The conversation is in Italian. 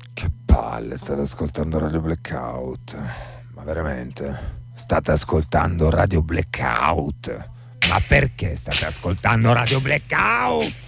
Che palle, state ascoltando Radio Blackout. Ma veramente? State ascoltando Radio Blackout? Ma perché state ascoltando Radio Blackout?